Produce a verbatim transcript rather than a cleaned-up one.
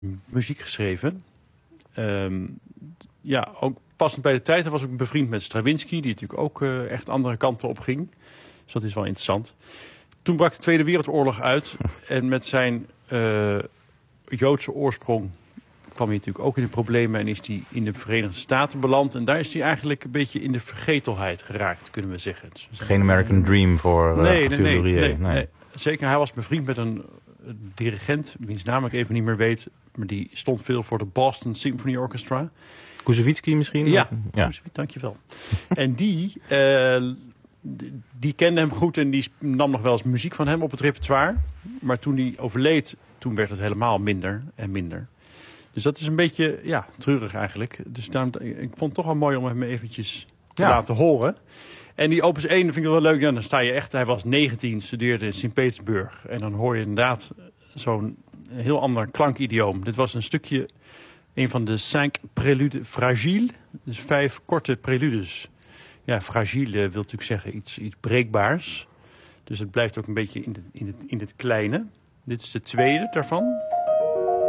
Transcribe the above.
muziek geschreven. Um, ja, ook passend bij de tijd. Hij was ook bevriend met Stravinsky, die natuurlijk ook uh, echt andere kanten op ging. Dus dat is wel interessant. Toen brak de Tweede Wereldoorlog uit. En met zijn uh, Joodse oorsprong kwam hij natuurlijk ook in de problemen. En is hij in de Verenigde Staten beland. En daar is hij eigenlijk een beetje in de vergetelheid geraakt, kunnen we zeggen. Dus Geen American Dream voor uh, nee, Arthur nee, nee, Laurier. nee, nee, nee. Zeker, hij was bevriend met een dirigent, wiens naam ik even niet meer weet. Maar die stond veel voor de Boston Symphony Orchestra. Koussevitzky misschien? Ja, ja. Dankjewel. En die, uh, die kende hem goed en die nam nog wel eens muziek van hem op het repertoire. Maar toen hij overleed, toen werd het helemaal minder en minder. Dus dat is een beetje, ja, treurig eigenlijk. Dus daarom, ik vond het toch wel mooi om hem eventjes te ja. laten horen. En die opus één vind ik wel leuk. Ja, dan sta je echt, hij was negentien, studeerde in Sint-Petersburg. En dan hoor je inderdaad zo'n heel ander klankidioom. Dit was een stukje, een van de cinq préludes fragiles. Dus vijf korte preludes. Ja, fragiel wil natuurlijk zeggen iets, iets breekbaars. Dus het blijft ook een beetje in het, in het, in het kleine. Dit is de tweede daarvan.